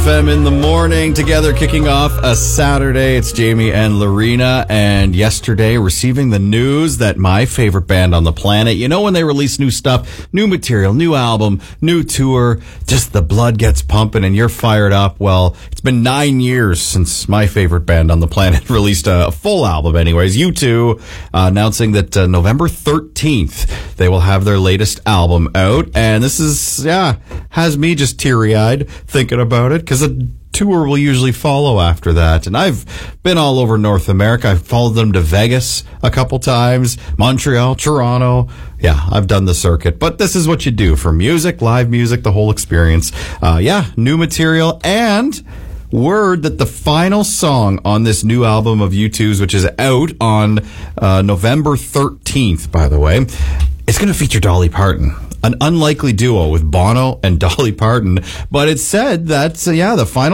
FM in the morning, together kicking off a Saturday. It's Jamie and Lorena, and yesterday receiving the news that my favorite band on the planet, you know when they release new stuff, new material, new album, new tour, just the blood gets pumping and you're fired up. Well, it's been 9 years since my favorite band on the planet released a full album anyways. U2 announcing that November 13th they will have their latest album out, and this is, has me just teary-eyed thinking about it, because a tour will usually follow after that. And I've been all over North America. I've followed them to Vegas a couple times, Montreal, Toronto. Yeah, I've done the circuit. But this is what you do for music, live music, the whole experience. New material, and word that the final song on this new album of U2's, which is out on November 13th, by the way, it's going to feature Dolly Parton. An unlikely duo with Bono and Dolly Parton. But it's said that, the final